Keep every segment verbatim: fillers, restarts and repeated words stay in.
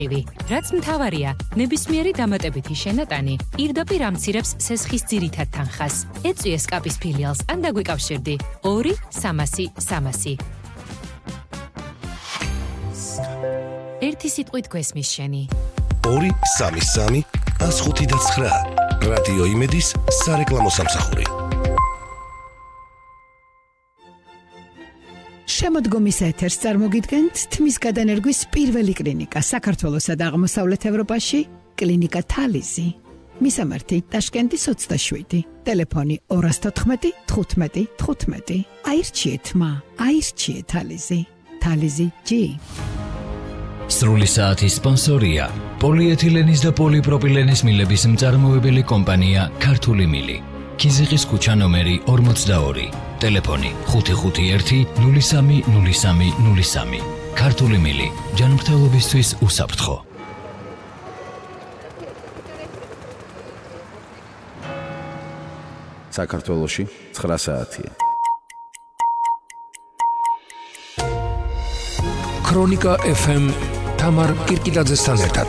რაც მთავარია, ნებისმიერი დამატებითი შენატანი პირდაპირ ამცირებს სესხის ძირითად თანხას. ეწვიე სკაპის ფილიალს ან დაგვიკავშირდი ორი სამასი სამასი. ერთი სიტყვით გვესმის შენი. ორი სამი სამი ას ხუთი და ცხრა. რადიო იმედის სარეკლამო სამსახური. შემოდგომის ეთერს წარმოგიდგენთ თმის გადანერგვის პირველი კლინიკა საქართველოსა და აღმოსავლეთ ევროპაში, კლინიკა თალიზი. მისამართი ტაშკენტის ოცდაშვიდი, ტელეფონი ორას თოთხმეტი თხუთმეტი თხუთმეტი. აირჩიეთ მა, აირჩიეთ თალიზი. თალიზი ჯი. სრული საათის სპონსორია პოლიეთილენის და პოლიპროპილენის მილების მწარმოებელი კომპანია ქართული მილი. ქიზიყის ქუჩა ნომერი ორმოცდაორი. ტელეფონი ხუთი ხუთი ერთი ნული სამი ნული სამი ნული სამი. ქართული მილი ჯანმრთელობისთვის უსაფრთხო. საქართველოში ცხრა საათია. ქრონიკა ეფ ემ თამარ კირკიტაძესთან ერთად.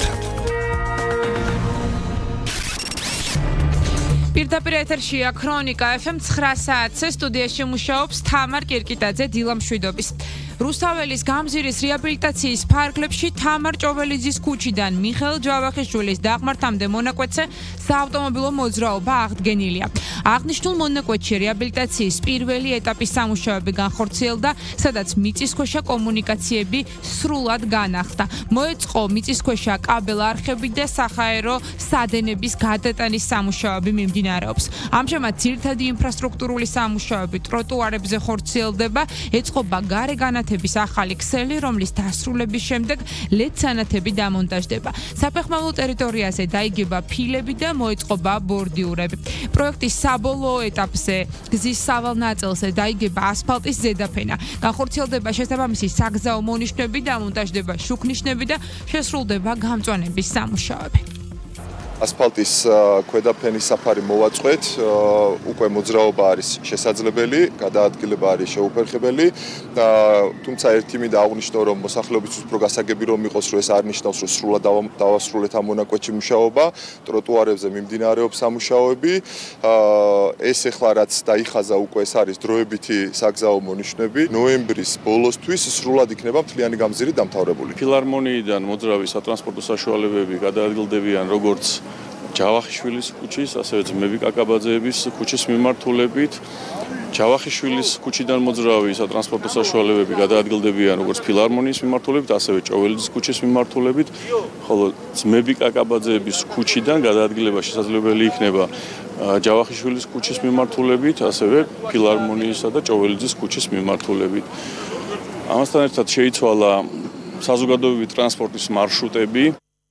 პირდაპირ ეთერშია ქრონიკა ეფ ემ ცხრა საათზე სტუდიაში მუშაობს თამარ კირკიტაძე დილამშვიდობის. რუსთაველის გამზირის რეაბილიტაციის ფარგლებში თამარ ჭოველიძის ქუჩიდან მიხეილ ჯავახიშვილის დაღმართამდე მონაკვეთზე საავტომობილო მოძრაობა აღდგენილია. აღნიშნულ მონაკვეთში რეაბილიტაციის პირველი ეტაპის სამუშაოები განხორციელდა, სადაც მიწისქვეშა კომუნიკაციები სრულად განახლდა. მოეწყო მიწისქვეშა კაბელ-არხები და საჰაერო სადენების გადატანის სამუშაოები მიმდინარეობს. ამჟამად ძირითადი ინფრასტრუქტურული სამუშაოები ტროტუარებზე ხორციელდება, ეწყობა გარე განათების ახალი ქსელი, რომლის დასრულების შემდეგ ლედ სანათები დამონტაჟდება. საფეხმავლო ტერიტორიაზე დაიგება ფილები და მოეწყობა ბორდიურები. პროექტის საბოლოო ეტაპზე გზის სავალ ნაწილზე დაიგება ასფალტის ზედაფენა. განხორციელდება შესაბამისი საგზაო მონიშნები, დამონტაჟდება შუქნიშნები და შესრულდება გამწვანების სამუშაოები. ასფალტის ქვედაფენის საფარი მოვაწყვეთ, უკვე მოძრაობა არის შესაძლებელი, გადაადგილება არის შეუფერხებელი, თუმცა ერთი მინდა აღვნიშნო, რომ მოსახლეობის უფრო გასაგები რომ იყოს, რომ ეს არ ნიშნავს, რომ სრულად დავასრულეთ ამ მონაკვეთში მუშაობა, ტროტუარებზე მიმდინარეობს სამუშაოები. ეს ეხლა რაც დაიხაზა უკვე ეს არის დროებითი საგზაო მონიშნები. ნოემბრის ბოლოსთვის სრულად იქნება მთლიანი გამზირი დამთავრებული. ფილარმონიიდან მოძრავი სატრანსპორტო საშუალებები გადაადგილდებიან როგორც ჯავახიშვილის ქუჩის, ასევე ძმები კაკაბაძეების ქუჩის მიმართულებით. ჯავახიშვილის ქუჩიდან მოძრავი სატრანსპორტო საშუალებები გადაადგილდებიან როგორც ფილარმონიის მიმართულებით, ასევე ჭოველიძის ქუჩის მიმართულებით, ხოლო ძმები კაკაბაძეების ქუჩიდან გადაადგილება შესაძლებელი იქნება ჯავახიშვილის ქუჩის მიმართულებით, ასევე ფილარმონიისა და ჭოველიძის ქუჩის მიმართულებით. ამასთან ერთად შეიცვალა საზოგადოებრივი ტრანსპორტის მარშრუტები.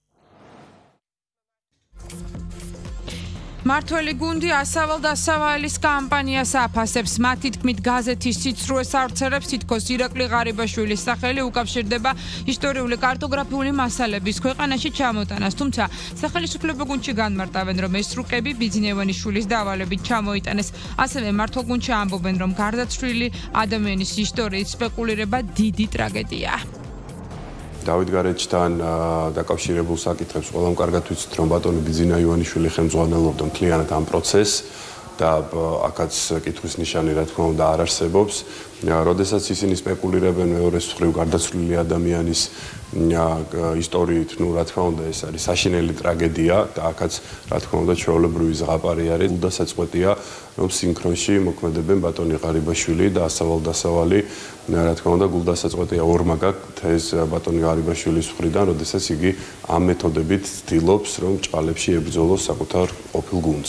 მართველი გუნდი ასავალ-დასავალის კამპანიას აფასებს. მათი თქმით, გაზეთის სიცრუეს ავრცელებს, თითქოს ირაკლი ღარიბაშვილის სახელი უკავშირდება ისტორიული კარტოგრაფიული მასალების ქვეყანაში ჩამოტანას. თუმცა სახელმწიფო გუნდში განმარტავენ, რომ ეს რუკები ბიძინევანიშვილის დავალებით ჩამოიტანეს. ასევე მართლ გუნდში ამბობენ, რომ გარდაცვლილი ადამიანის ისტორიით სპეკულირება დიდი ტრაგედია. დავით გარეჯთან დაკავშირებულ საკითხებს ყველამ კარგად ვიცით, რომ ბატონი ბიძინა ივანიშვილი ხელმძღვანელობდა მთლიანად ამ პროცესს და აქაც კითხვის ნიშანი რა თქმა უნდა არ არსებობს. როდესაც ისინი სპეკულირებენ მეორეს მხრივ გარდაცვლილი ადამიანის ისტორიით, ну, რა თქმა უნდა, ეს არის საშინელი ტრაგედია და აქაც რა თქმა უნდა ჩვეულებრივი ზღაპარი არის. გულდასაწყვეტია, რომ სინქრონში მოქმედებენ ბატონი ღარიბაშვილი და ასავალ-დასავალი. რა თქმა უნდა, გულდასაწყვეტია ორმა გაქვთ ეს ბატონი ღარიბაშვილის მხრიდან, როდესაც იგი ამ მეთოდებით ცდილობს, რომ ჭყალებში ებრძოლოს საკუთარ ყოფილ გუნდს.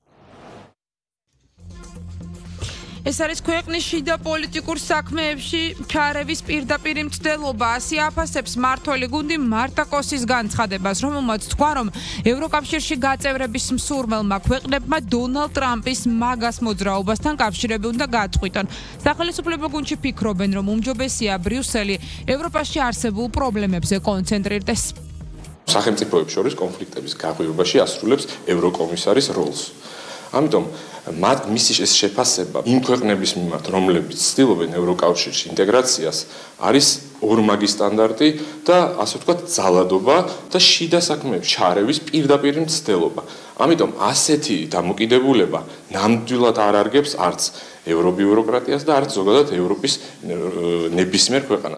ეს არის ქვეყნის შიდა პოლიტიკურ საქმეებში ჩარევის პირდაპირ მცდელობა. ასე აფასებს მართველი გუნდი მარტაკოსის განცხადებას, რომელმაც თქვა, რომ ევროკავშირში გაწევრების მსურველმა ქვეყნებმა დონალდ ტრამპის მაგას მოძრაობასთან კავშირები უნდა გაწყვიტონ. სახელმწიფო გუნდში ფიქრობენ, რომ უმჯობესია ბრიუსელი ევროპაში არსებულ პრობლემებზე კონცენტრირდეს. სახელმწიფოებს შორის კონფლიქტების გაღვივებაში ასრულებს ევროკომისარის როლს. ამიტომ მათ მისი ეს შეფასება იმ ქვეყნების მიმართ, რომლებიც ცდილობენ ევროკავშირში ინტეგრაციას, არის ორმაგი სტანდარტი და ასე ვთქვათ, ძალადობა და შიდა საქმეებში ჩარევის პირდაპირ მცდელობა. ამიტომ ასეთი დამოკიდებულება ნამდვილად არ არგებს არც ევრობიუროკრატიას და არც ზოგადად ევროპის ნებისმიერ ქვეყანას.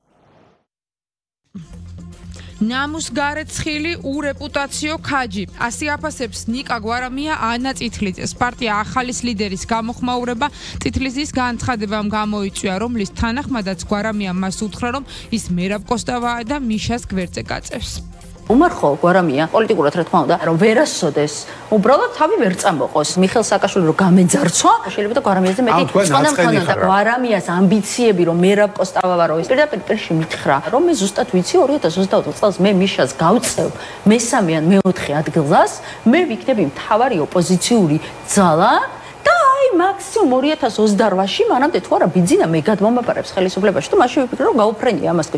ნამუსგარეცხილი ურეპუტაციო ქაჯი. ასე აფასებს ნიკა გვარამია ანა წითლიძეს. პარტია ახალის ლიდერის გამოხმაურება წითლიძის განცხადებამ გამოიწვია, რომლის თანახმადაც გვარამია მას უთხრა, რომ ის მერაბ კოსტავაა და მიშას გვერდზე გაწევს. უმარხო გვარამია პოლიტიკურად რა თქმა უნდა რომ ვერასოდეს უბრალოდ თავი ვერ წამოყოს მიხეილ სააკაშვილი რომ გამეძარცვა შეიძლება და გვარამიაზე მეტი წყონამ ქონოდა გვარამიას ამბიციები რომ მერაბ კოსტავა ვარო ის პირდაპირ პირში მითხრა რომ მე ზუსტად ვიცი ორი ათას ოცდაოთხ წელს მე მიშას გავწევ მესამე ან მეოთხე ადგილას მე ვიქნები მთავარი ოპოზიციური ძალა და აი მაქსიმუმ ორი ათას ოცდაოთხში მანამდე თუ არა ბიძინა მე გადმომაბარებს ხელისუფლებაში და მაშინ ვიფიქრე რომ გავუფრენია ამას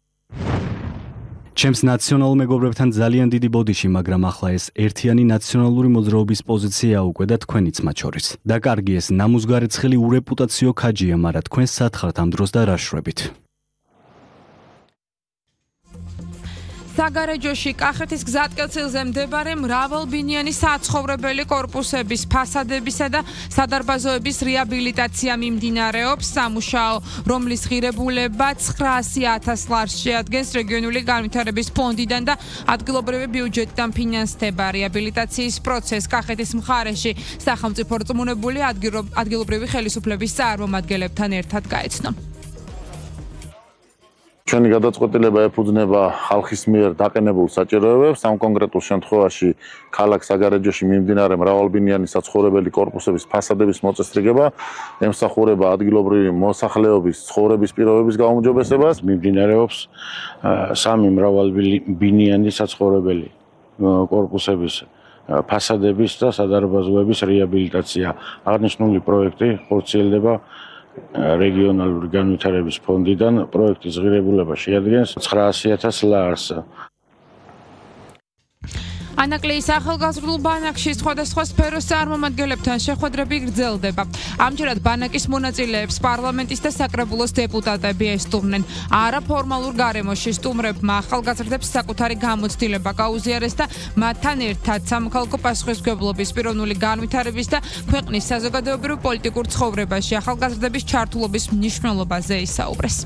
ჩემს ნაციონალურ მეგობრებთან ძალიან დიდი ბოდიში, მაგრამ ახლა ეს ერთიანი ნაციონალური მოძრაობის პოზიციაა უკვე და თქვენიც მათ შორის. და კარგი ეს ნამუსგარეცხილი ურეპუტაციო ქაჯია, მაგრამ თქვენ სათხართ ამ დროს და რა შრებით. საგარეჯოში კახეთის გზატკეცილზე მდებარე მრავალბინიანი საცხოვრებელი კორპუსების ფასადებისა და სადარბაზოების რეაბილიტაცია მიმდინარეობს. სამუშაო, რომლის ღირებულება ცხრაასი ათას ლარს შეადგენს რეგიონული განვითარების ფონდიდან და ადგილობრივი ბიუჯეტიდან ფინანსდება. რეაბილიტაციის პროცესს კახეთის მხარეში სახელმწიფო რწმუნებული ადგილობრივი ხელისუფლების წარმომადგენლებთან ერთად გაეცნო. ჩვენი გადაწყვეტილება ეფუძნება ხალხის მიერ დაყენებულ საჭიროებებს. ამ კონკრეტულ შემთხვევაში ქალაქ საგარეჯოში მიმდინარე მრავალბინიანი საცხოვრებელი კორპუსების ფასადების მოწესრიგება ემსახურება ადგილობრივი მოსახლეობის ცხოვრების პირობების გაუმჯობესებას. მიმდინარეობს სამი მრავალბინიანი საცხოვრებელი კორპუსების ფასადების და სადარბაზოების რეაბილიტაცია. აღნიშნული პროექტი ხორციელდება რეგიონალური განვითარების ფონდიდან. პროექტის ღირებულება შეადგენს ცხრაასი ათას ლარს. ანაკლიის ახალგაზრდულ ბანაკში სხვადასხვა სფეროს წარმომადგენლებთან შეხვედრები გრძელდება. ამჯერად ბანაკის მონაწილეებს პარლამენტის და საკრებულოს დეპუტატები ესტუმრნენ. არაფორმალურ გარემოში სტუმრებმა ახალგაზრდებს საკუთარი გამოცდილება გაუზიარეს და მათთან ერთად სამოქალაქო პასუხისმგებლობის პიროვნული განვითარების და ქვეყნის საზოგადოებრივ პოლიტიკურ ცხოვრებაში ახალგაზრდების ჩართულობის მნიშვნელობაზე ისაუბრეს.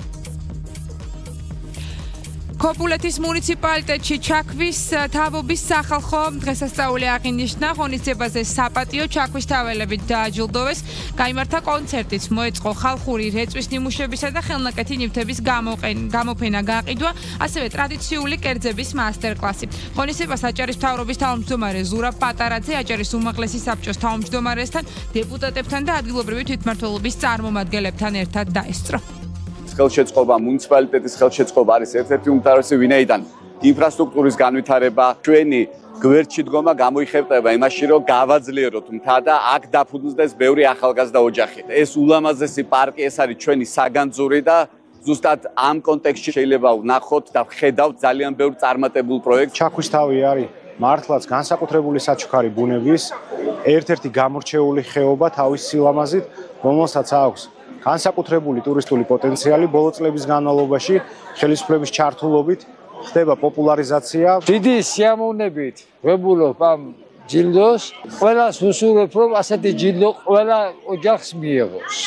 ქობულეთის მუნიციპალიტეტში ჩაქვის თავობის სახალხო დღესასწაული აღინიშნა. ღონისძიებაზე საპატიო ჩაქვის თაველებით დააჯილდოვეს. გაიმართა კონცერტიც, მოეწყო ხალხური რეწვის ნიმუშებისა და ხელნაკეთი ნივთების გამოფენა გაყიდვა, ასევე ტრადიციული კერძების მასტერკლასი. ღონისძიებას აჭარის მთავრობის თავმჯდომარე ზურაბ პატარაძე, აჭარის უმაღლესი საბჭოს თავმჯდომარესთან, დეპუტატებთან და ადგილობრივი თვითმმართველობის წარმომადგენლებთან ერთად დაესწრო. ხელშეწყობა, მუნიციპალიტეტის ხელშეწყობა არის ერთ-ერთი უმთავრესი, ვინაიდან ინფრასტრუქტურის განვითარება, ჩვენი გვერდში დგომა გამოიხატება იმაში, რომ გავაძლიეროთ მთა და აქ დაფუძნდეს ბევრი ახალგაზრდა ოჯახი. ეს ულამაზესი პარკი, ეს არის ჩვენი საგანძური და ზუსტად ამ კონტექსტში შეიძლება ვნახოთ და ვხედავთ ძალიან ბევრ წარმატებულ პროექტს. ჩაქვის თავი არის მართლაც განსაკუთრებული საჩუქარი ბუნების ერთ-ერთი გამორჩეული ხეობა თავის სილამაზით, რომელსაც აქვს განსაკუთრებული ტურისტული პოტენციალი. ბოლო წლების განმავლობაში ხელისუფლების ჩართულობით ხდება პოპულარიზაცია. დიდი სიამოვნებით ვებულობ ამ ჯილდოს. ყველას ვუსურვებ, რომ ასეთი ჯილდო ყველა ოჯახს მიიღოს.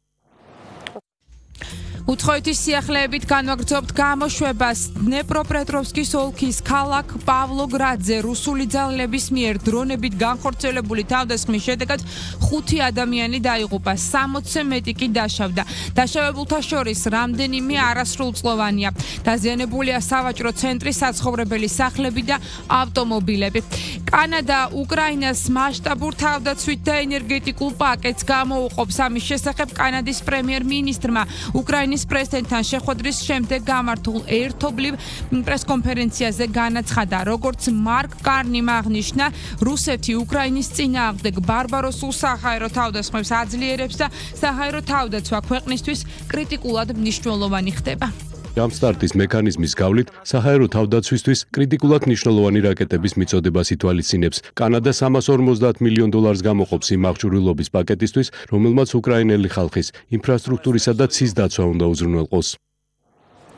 უცხოეთის სიახლეებით განვაგრძობთ გამოშვებას. დნეპროპეტროვსკის ოლქის ქალაქ პავლოგრადზე რუსული ძალების მიერ დრონებით განხორციელებული თავდასხმის შედეგად ხუთი ადამიანი დაიღუპა, სამოცზე მეტი კი დაშავდა. დაშავებულთა შორის რამდენიმე არასრულწლოვანია. დაზიანებულია სავაჭრო ცენტრი, საცხოვრებელი სახლები და ავტომობილები. კანადა უკრაინას მასშტაბურ თავდაცვით და ენერგეტიკულ პაკეტს გამოუყოფს. ამის შესახებ კანადის პრემიერ-მინისტრმა უკრაინის პრეზიდენტთან შეხვედრის შემდეგ გამართულ ერთობლივ პრესკონფერენციაზე განაცხადა, როგორც მარკ კარნიმ აღნიშნა, რუსეთი უკრაინის წინააღმდეგ ბარბაროსულ საჰაერო თავდასხმებს აძლიერებს და საჰაერო თავდაცვა ქვეყნისთვის კრიტიკულად მნიშვნელოვანი ხდება. ჯამსტარტის მექანიზმის გავლით საჰაერო თავდაცვისთვის კრიტიკულად მნიშვნელოვანი რაკეტების მიწოდებას ითვალისწინებს. კანადა სამას ორმოცდაათ მილიონ დოლარს გამოყოფს იმ აღჭურვილობის პაკეტისთვის, რომელმაც უკრაინელი ხალხის ინფრასტრუქტურისა და ცის დაცვა უნდა უზრუნველყოს.